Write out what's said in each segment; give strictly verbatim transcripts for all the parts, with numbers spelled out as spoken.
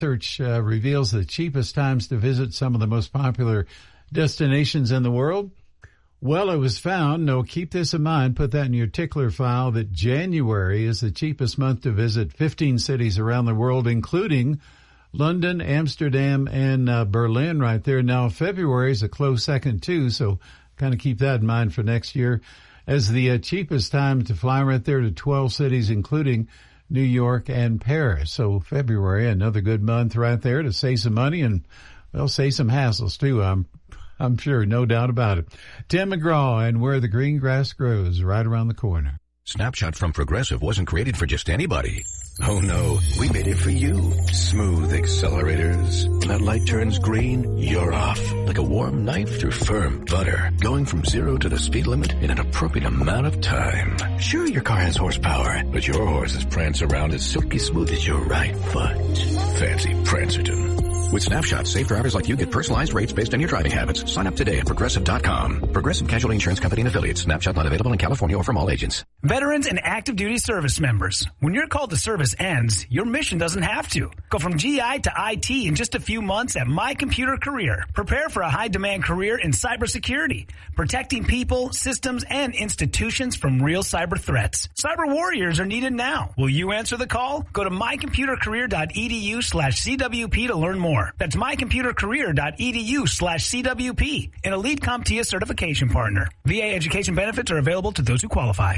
Research uh, reveals the cheapest times to visit some of the most popular destinations in the world. Well, it was found, no, keep this in mind, put that in your tickler file, that January is the cheapest month to visit fifteen cities around the world, including London, Amsterdam, and uh, Berlin right there. Now, February is a close second, too, so kind of keep that in mind for next year as the uh, cheapest time to fly right there to twelve cities, including New York and Paris. So February, another good month right there to save some money and, well, save some hassles too. I'm, I'm sure, no doubt about it. Tim McGraw and Where the Green Grass Grows, right around the corner. Snapshot from Progressive wasn't created for just anybody. Oh no, we made it for you. Smooth accelerators. When that light turns green, you're off. Like a warm knife through firm butter. Going from zero to the speed limit in an appropriate amount of time. Sure, your car has horsepower, but your horses prance around as silky smooth as your right foot. Fancy Prancerton. With Snapshot, safe drivers like you get personalized rates based on your driving habits. Sign up today at Progressive dot com. Progressive Casualty Insurance Company and Affiliates. Snapshot not available in California or from all agents. Veterans and active duty service members. When your call to service ends, your mission doesn't have to. Go from G I to I T in just a few months at My Computer Career. Prepare for a high-demand career in cybersecurity, protecting people, systems, and institutions from real cyber threats. Cyber warriors are needed now. Will you answer the call? Go to my computer career dot e d u slash c w p to learn more. That's my computer career dot e d u slash c w p, an elite CompTIA certification partner. V A education benefits are available to those who qualify.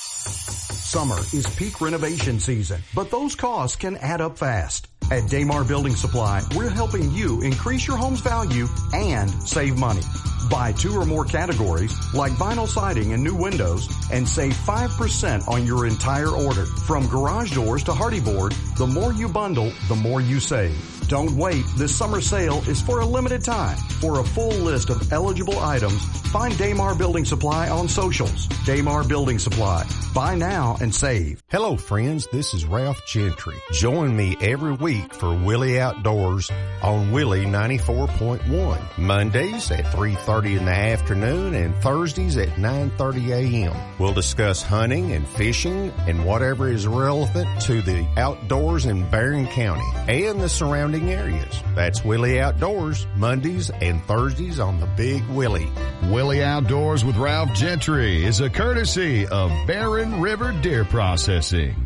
Summer is peak renovation season, but those costs can add up fast. At Daymar Building Supply, we're helping you increase your home's value and save money. Buy two or more categories like vinyl siding and new windows and save five percent on your entire order. From garage doors to hardy board, the more you bundle, the more you save. Don't wait. This summer sale is for a limited time. For a full list of eligible items, find Daymar Building Supply on socials. Daymar Building Supply. Buy now and save. Hello, friends. This is Ralph Gentry. Join me every week for Willie Outdoors on Willie ninety-four point one. Mondays at three thirty in the afternoon and Thursdays at nine thirty a.m. We'll discuss hunting and fishing and whatever is relevant to the outdoors in Barron County and the surrounding areas. That's Willie Outdoors, Mondays and Thursdays on the Big Willie. Willie Outdoors with Ralph Gentry is a courtesy of Barron River Deer Processing.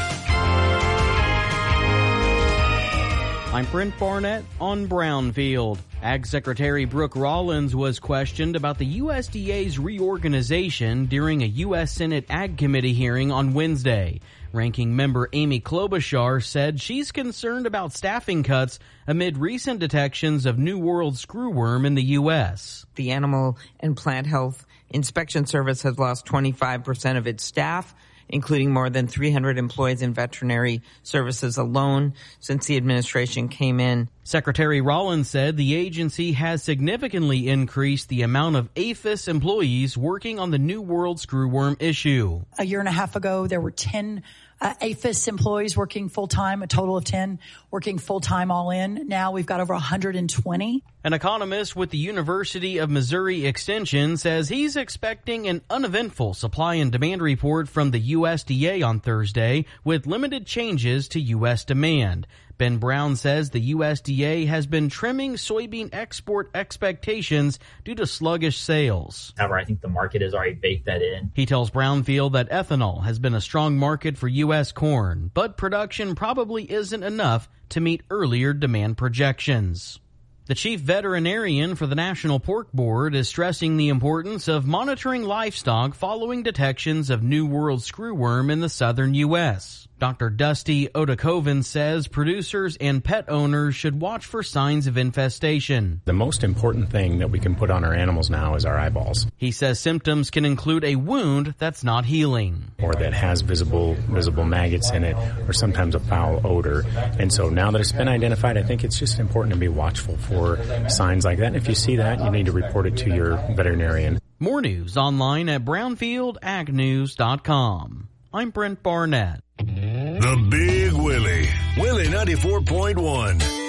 I'm Brent Barnett on Brownfield. Ag Secretary Brooke Rollins was questioned about the U S D A's reorganization during a U S Senate Ag Committee hearing on Wednesday. Ranking member Amy Klobuchar said she's concerned about staffing cuts amid recent detections of New World screwworm in the U S. The Animal and Plant Health Inspection Service has lost twenty-five percent of its staff, including more than three hundred employees in veterinary services alone since the administration came in. Secretary Rollins said the agency has significantly increased the amount of APHIS employees working on the New World screwworm issue. A year and a half ago, there were ten uh, APHIS employees working full-time, a total of ten working full-time all in. Now we've got over one hundred twenty. An economist with the University of Missouri Extension says he's expecting an uneventful supply and demand report from the U S D A on Thursday with limited changes to U S demand. Ben Brown says the U S D A has been trimming soybean export expectations due to sluggish sales. However, I think the market has already baked that in. He tells Brownfield that ethanol has been a strong market for U S corn, but production probably isn't enough to meet earlier demand projections. The chief veterinarian for the National Pork Board is stressing the importance of monitoring livestock following detections of New World screwworm in the southern U S. Doctor Dusty Odakoven says producers and pet owners should watch for signs of infestation. The most important thing that we can put on our animals now is our eyeballs. He says symptoms can include a wound that's not healing, or that has visible visible maggots in it, or sometimes a foul odor. And so now that it's been identified, I think it's just important to be watchful for signs like that. And if you see that, you need to report it to your veterinarian. More news online at brownfield ag news dot com. I'm Brent Barnett. The Big Willie. Willie ninety-four point one.